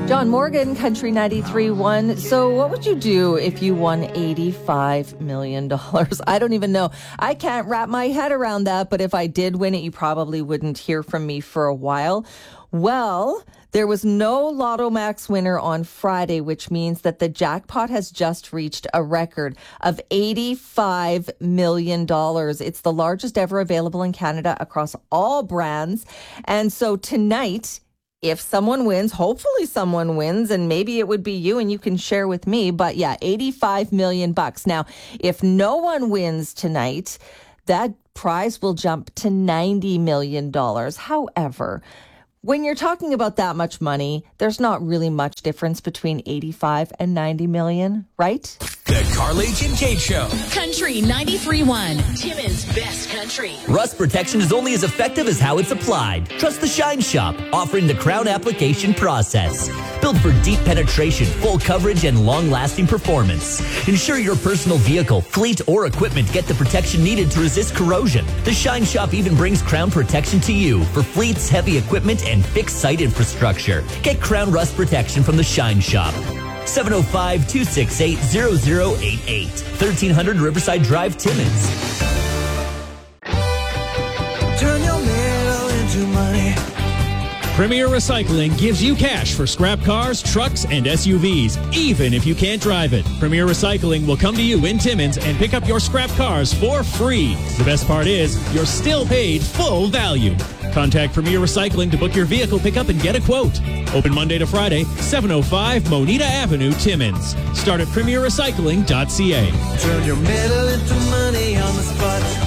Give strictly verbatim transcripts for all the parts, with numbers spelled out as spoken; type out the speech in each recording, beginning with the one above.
John Morgan, Country ninety-three point one. So what would you do if you won eighty-five million dollars? I don't even know. I can't wrap my head around that, but if I did win it, you probably wouldn't hear from me for a while. Well, there was no Lotto Max winner on Friday, which means that the jackpot has just reached a record of eighty-five million dollars. It's the largest ever available in Canada across all brands. And so tonight, if someone wins, hopefully someone wins, and maybe it would be you and you can share with me. But yeah, eighty-five million bucks. Now, if no one wins tonight, that prize will jump to ninety million dollars. However, when you're talking about that much money, there's not really much difference between eighty-five and ninety million, right? The Carly and Kate Show. Country ninety-three point one. Timmins' best country. Rust protection is only as effective as how it's applied. Trust the Shine Shop, offering the Crown application process. Built for deep penetration, full coverage, and long-lasting performance. Ensure your personal vehicle, fleet, or equipment get the protection needed to resist corrosion. The Shine Shop even brings Crown protection to you for fleets, heavy equipment, and fixed site infrastructure. Get Crown Rust protection from the Shine Shop. seven oh five, two six eight, zero zero eight eight. thirteen hundred Riverside Drive, Timmins. Turn your metal into money. Premier Recycling gives you cash for scrap cars, trucks, and S U Vs, even if you can't drive it. Premier Recycling will come to you in Timmins and pick up your scrap cars for free. The best part is, you're still paid full value. Contact Premier Recycling to book your vehicle pickup and get a quote. Open Monday to Friday, seven oh five Moneta Avenue, Timmins. Start at premier recycling dot c a. Turn your metal into money on the spot.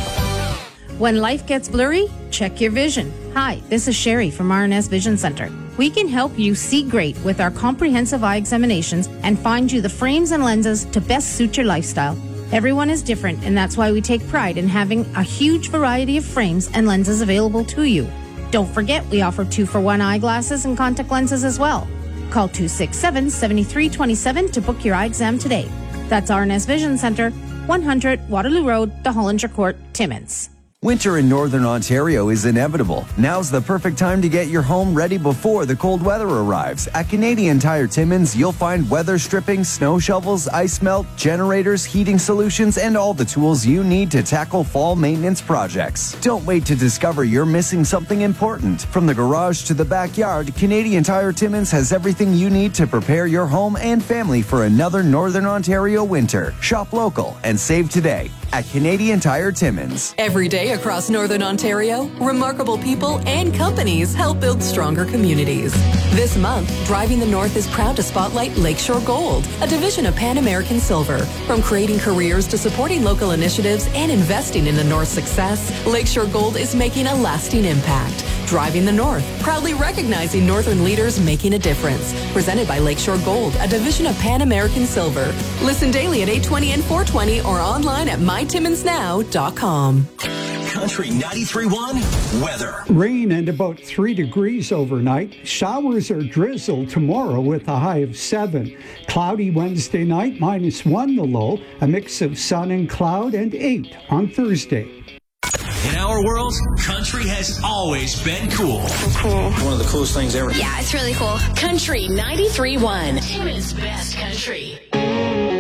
When life gets blurry, check your vision. Hi, this is Sherry from R N S Vision Center. We can help you see great with our comprehensive eye examinations and find you the frames and lenses to best suit your lifestyle. Everyone is different, and that's why we take pride in having a huge variety of frames and lenses available to you. Don't forget, we offer two-for-one eyeglasses and contact lenses as well. Call two six seven, seven three two seven to book your eye exam today. That's R N S Vision Center, one hundred Waterloo Road, the Hollinger Court, Timmins. Winter in Northern Ontario is inevitable. Now's the perfect time to get your home ready before the cold weather arrives. At Canadian Tire Timmins, you'll find weather stripping, snow shovels, ice melt, generators, heating solutions, and all the tools you need to tackle fall maintenance projects. Don't wait to discover you're missing something important. From the garage to the backyard, Canadian Tire Timmins has everything you need to prepare your home and family for another Northern Ontario winter. Shop local and save today at Canadian Tire Timmins. Every day across Northern Ontario, remarkable people and companies help build stronger communities. This month, Driving the North is proud to spotlight Lakeshore Gold, a division of Pan American Silver. From creating careers to supporting local initiatives and investing in the North's success, Lakeshore Gold is making a lasting impact. Driving the North, proudly recognizing Northern leaders making a difference. Presented by Lakeshore Gold, a division of Pan American Silver. Listen daily at eight twenty and four twenty or online at my timmins now dot com. Country ninety-three point one weather. Rain and about three degrees overnight. Showers or drizzle tomorrow with a high of seven. Cloudy Wednesday night, minus one the low. A mix of sun and cloud, and eight on Thursday. In our world, country has always been cool. Cool. One of the coolest things ever. Yeah, it's really cool. Country ninety-three point one. Timmins' best country.